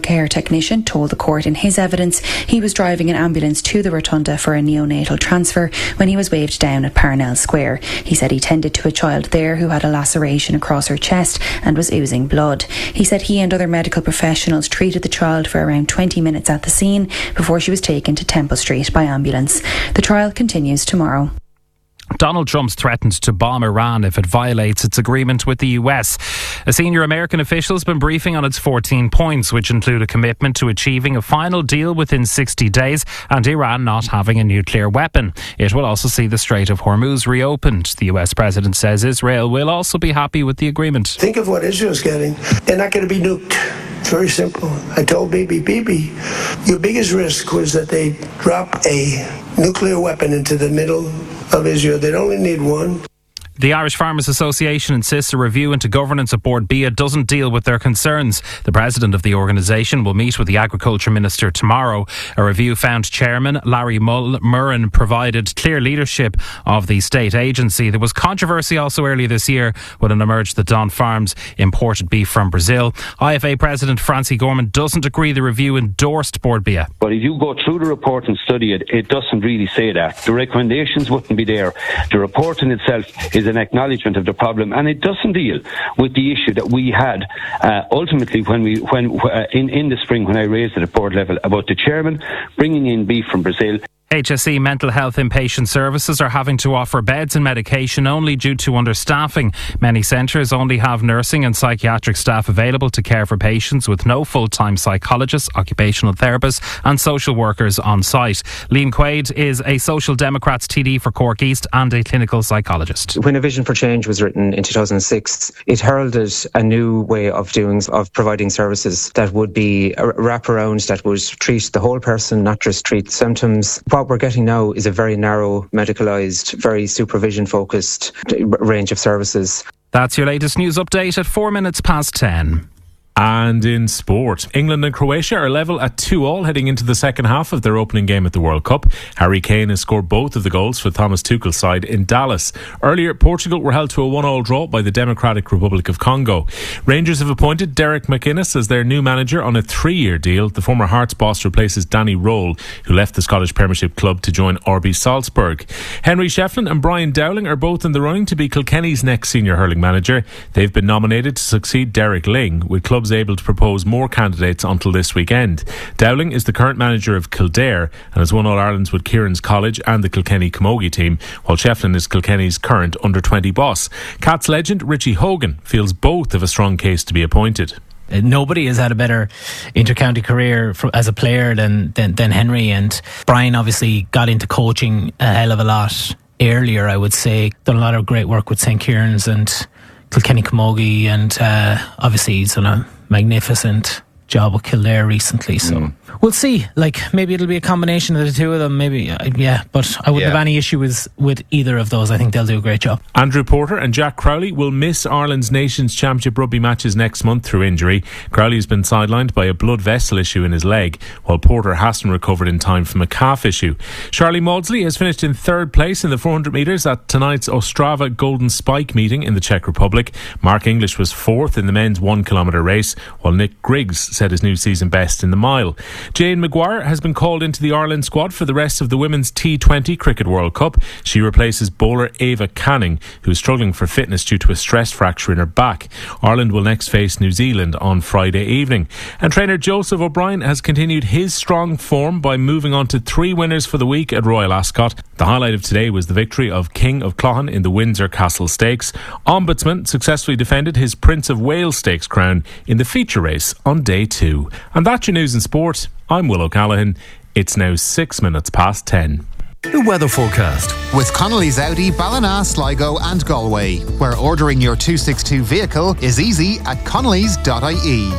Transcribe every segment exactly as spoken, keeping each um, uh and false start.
care technician told the court in his evidence he was driving an ambulance to the rotunda for a neonatal transfer when he was waved down at Parnell Square. He said he tended to a child there who had a laceration across her chest and was oozing blood. He said he and other medical professionals treated the child for around twenty minutes at the scene before she was taken to Temple Street by ambulance. The trial continues tomorrow. Donald Trump's threatened to bomb Iran if it violates its agreement with the U S. A senior American official has been briefing on its fourteen points, which include a commitment to achieving a final deal within sixty days and Iran not having a nuclear weapon. It will also see the Strait of Hormuz reopened. The U S president says Israel will also be happy with the agreement. Think of what Israel's getting. They're not going to be nuked. It's very simple. I told Bibi, Bibi, your biggest risk was that they drop a nuclear weapon into the middle of Israel. They'd only need one. The Irish Farmers Association insists a review into governance at Bord Bia doesn't deal with their concerns. The president of the organisation will meet with the Agriculture Minister tomorrow. A review found Chairman Larry Mull- Murren provided clear leadership of the state agency. There was controversy also earlier this year when it emerged that Don Farms imported beef from Brazil. I F A President Francie Gorman doesn't agree the review endorsed Bord Bia. But if you go through the report and study it, it doesn't really say that. The recommendations wouldn't be there. The report in itself is an acknowledgement of the problem, and it doesn't deal with the issue that we had uh, ultimately when we when uh, in in the spring when I raised it at board level about the chairman bringing in beef from Brazil. H S E mental health inpatient services are having to offer beds and medication only due to understaffing. Many centres only have nursing and psychiatric staff available to care for patients with no full-time psychologists, occupational therapists and social workers on site. Liam Quaid is a Social Democrats T D for Cork East and a clinical psychologist. When A Vision for Change was written in two thousand six, it heralded a new way of doing, of providing services that would be a wraparound, that would treat the whole person, not just treat symptoms. What we're getting now is a very narrow, medicalised, very supervision-focused range of services. That's your latest news update at four minutes past ten. And in sport, England and Croatia are level at two all heading into the second half of their opening game at the World Cup. Harry Kane has scored both of the goals for Thomas Tuchel's side in Dallas. Earlier, Portugal were held to a one all draw by the Democratic Republic of Congo. Rangers have appointed Derek McInnes as their new manager on a three-year deal. The former Hearts boss replaces Danny Roll, who left the Scottish Premiership club to join R B Salzburg. Henry Shefflin and Brian Dowling are both in the running to be Kilkenny's next senior hurling manager. They've been nominated to succeed Derek Ling, with clubs able to propose more candidates until this weekend. Dowling is the current manager of Kildare and has won All-Irelands with Kieran's College and the Kilkenny Camogie team, while Shefflin is Kilkenny's current under twenty boss. Cats legend Richie Hogan feels both have a strong case to be appointed. Nobody has had a better inter-county career for, as a player than, than than Henry, and Brian obviously got into coaching a hell of a lot earlier, I would say. Done a lot of great work with Saint Kieran's and Kilkenny Camogie, and uh, obviously he's done a magnificent job with Kildare recently, so mm. we'll see. Like, maybe it'll be a combination of the two of them, maybe, uh, yeah, but I wouldn't yeah. have any issue with, with either of those. I think they'll do a great job. Andrew Porter and Jack Crowley will miss Ireland's Nations Championship rugby matches next month through injury. Crowley has been sidelined by a blood vessel issue in his leg, while Porter hasn't recovered in time from a calf issue. Charlie Maudsley has finished in third place in the four hundred metres at tonight's Ostrava Golden Spike meeting in the Czech Republic. Mark English was fourth in the men's one kilometre race, while Nick Griggs set his new season best in the mile. Jane Maguire has been called into the Ireland squad for the rest of the Women's T twenty Cricket World Cup. She replaces bowler Ava Canning, who is struggling for fitness due to a stress fracture in her back. Ireland will next face New Zealand on Friday evening. And trainer Joseph O'Brien has continued his strong form by moving on to three winners for the week at Royal Ascot. The highlight of today was the victory of King of Clohan in the Windsor Castle Stakes. Ombudsman successfully defended his Prince of Wales Stakes crown in the feature race on day two. And that's your news in sport. I'm Will O'Callaghan. It's now six minutes past ten. The weather forecast with Connolly's Audi, Ballina, Sligo and Galway, where ordering your two sixty-two vehicle is easy at connellys dot I E.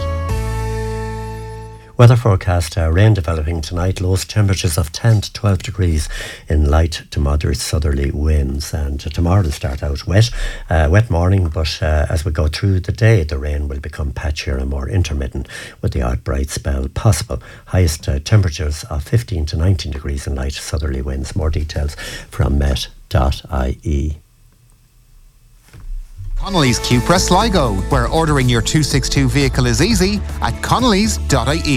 Weather forecast, uh, rain developing tonight, lowest temperatures of ten to twelve degrees in light to moderate southerly winds. And uh, tomorrow will start out wet, uh, wet morning, but uh, as we go through the day, the rain will become patchier and more intermittent with the odd bright spell possible. Highest uh, temperatures of fifteen to nineteen degrees in light southerly winds. More details from met dot I E. Connolly's Cupra Sligo, where ordering your two sixty-two vehicle is easy at connellys dot I E.